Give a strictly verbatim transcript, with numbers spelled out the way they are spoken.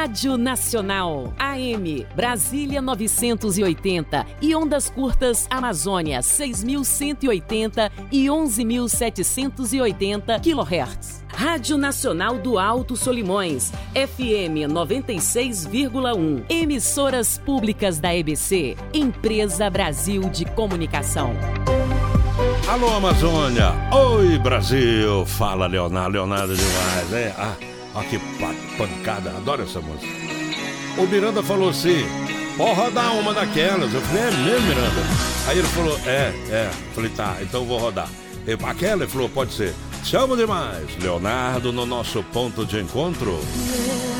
Rádio Nacional, A M, Brasília novecentos e oitenta e ondas curtas Amazônia seis mil cento e oitenta e onze mil setecentos e oitenta quilohertz. Rádio Nacional do Alto Solimões, F M noventa e seis vírgula um. Emissoras públicas da E B C, Empresa Brasil de Comunicação. Alô, Amazônia! Oi, Brasil! Fala, Leonardo. Leonardo demais, né? Ah, ó, que pancada. Adoro essa música. O Miranda falou assim: pode rodar uma daquelas. Eu falei: é mesmo, Miranda? Aí ele falou: é, é. Eu falei: tá, então eu vou rodar. Eu, aquela? Ele falou: pode ser. Chama demais. Leonardo no nosso ponto de encontro.